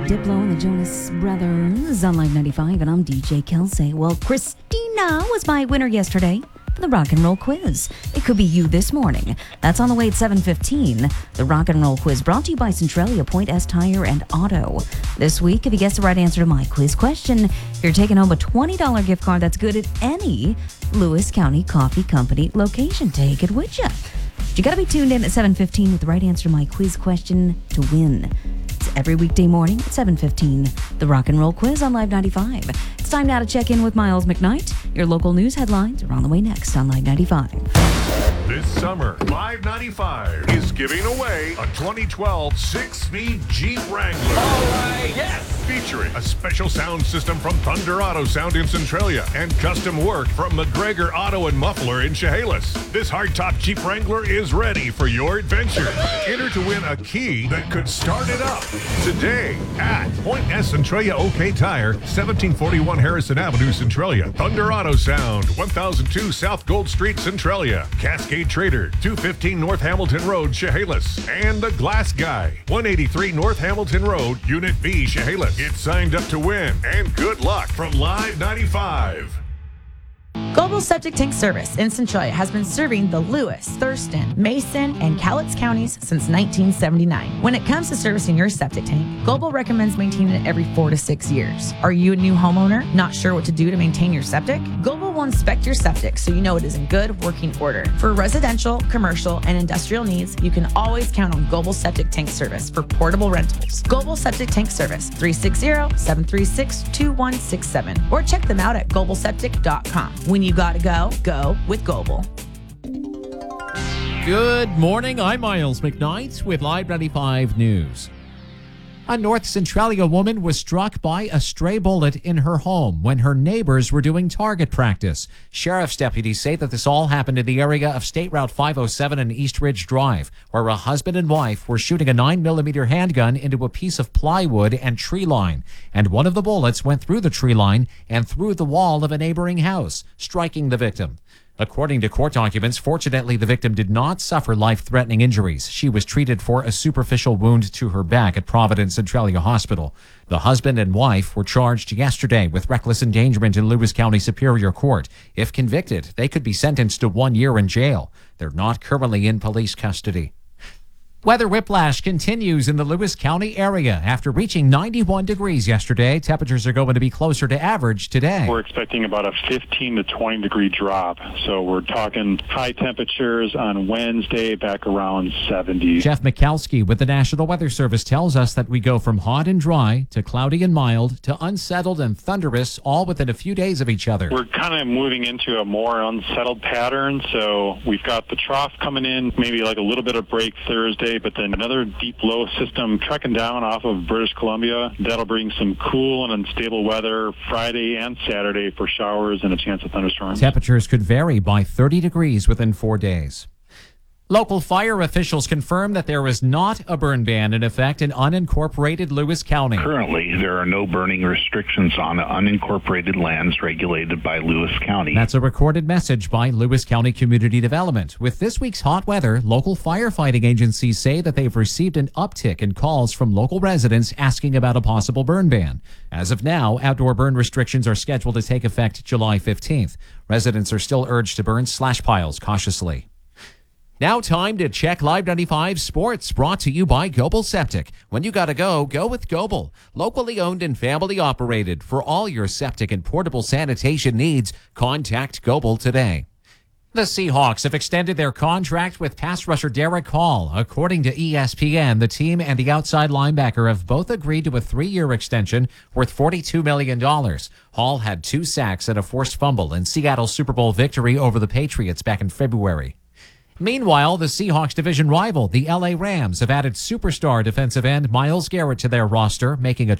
Diplo and the Jonas Brothers on Live 95, and I'm DJ Kelsey. Well, Christina was my winner yesterday for the Rock and Roll Quiz. It could be you this morning. That's on the way at 7:15. The Rock and Roll Quiz brought to you by Centralia, Point S Tire and Auto. This week, if you guess the right answer to my quiz question, you're taking home a $20 gift card that's good at any Lewis County Coffee Company location. Take it with you. You got to be tuned in at 7:15 with the right answer to my quiz question to win. It's every weekday morning at 7:15. The Rock and Roll Quiz on Live 95. It's time now to check in with Miles McKnight. Your local news headlines are on the way next on Live 95. This summer, Live 95 is giving away a 2012 6-speed Jeep Wrangler. All right, yes! Featuring a special sound system from Thunder Auto Sound in Centralia and custom work from McGregor Auto and Muffler in Chehalis. This hardtop Jeep Wrangler is ready for your adventure. Enter to win a key that could start it up today at Point S Centralia OK Tire, 1741 Harrison Avenue, Centralia. Thunder Auto Sound, 1002 South Gold Street, Centralia. Cascade Trader, 215 North Hamilton Road, Chehalis. And The Glass Guy, 183 North Hamilton Road, Unit B, Chehalis. Get signed up to win, and good luck from Live 95. Global Septic Tank Service in Centralia has been serving the Lewis, Thurston, Mason, and Cowlitz counties since 1979. When it comes to servicing your septic tank, Global recommends maintaining it every 4 to 6 years. Are you a new homeowner, not sure what to do to maintain your septic? Global will inspect your septic so you know it is in good working order. For residential, commercial, and industrial needs, you can always count on Global Septic Tank Service for portable rentals. Global Septic Tank Service, 360-736-2167, or check them out at globalseptic.com. When you gotta go, go with Global. Good morning. I'm Miles McKnight with Live 95 News. A North Centralia woman was struck by a stray bullet in her home when her neighbors were doing target practice. Sheriff's deputies say that this all happened in the area of State Route 507 and East Ridge Drive, where a husband and wife were shooting a 9mm handgun into a piece of plywood and tree line. And one of the bullets went through the tree line and through the wall of a neighboring house, striking the victim. According to court documents, fortunately, the victim did not suffer life-threatening injuries. She was treated for a superficial wound to her back at Providence Centralia Hospital. The husband and wife were charged yesterday with reckless endangerment in Lewis County Superior Court. If convicted, they could be sentenced to 1 year in jail. They're not currently in police custody. Weather whiplash continues in the Lewis County area. After reaching 91 degrees yesterday, temperatures are going to be closer to average today. We're expecting about a 15 to 20 degree drop. So we're talking high temperatures on Wednesday back around 70. Jeff Mikalski with the National Weather Service tells us that we go from hot and dry to cloudy and mild to unsettled and thunderous all within a few days of each other. We're kind of moving into a more unsettled pattern. So we've got the trough coming in, maybe like a little bit of break Thursday, but then another deep low system trekking down off of British Columbia. That'll bring some cool and unstable weather Friday and Saturday for showers and a chance of thunderstorms. Temperatures could vary by 30 degrees within 4 days. Local fire officials confirm that there is not a burn ban in effect in unincorporated Lewis County. Currently, there are no burning restrictions on unincorporated lands regulated by Lewis County. That's a recorded message by Lewis County Community Development. With this week's hot weather, local firefighting agencies say that they've received an uptick in calls from local residents asking about a possible burn ban. As of now, outdoor burn restrictions are scheduled to take effect July 15th. Residents are still urged to burn slash piles cautiously. Now time to check Live 95 Sports, brought to you by Global Septic. When you gotta go, go with Global. Locally owned and family operated. For all your septic and portable sanitation needs, contact Global today. The Seahawks have extended their contract with pass rusher Derek Hall. According to ESPN, the team and the outside linebacker have both agreed to a 3-year extension worth $42 million. Hall had 2 sacks and a forced fumble in Seattle's Super Bowl victory over the Patriots back in February. Meanwhile, the Seahawks division rival, the LA Rams, have added superstar defensive end Myles Garrett to their roster, making a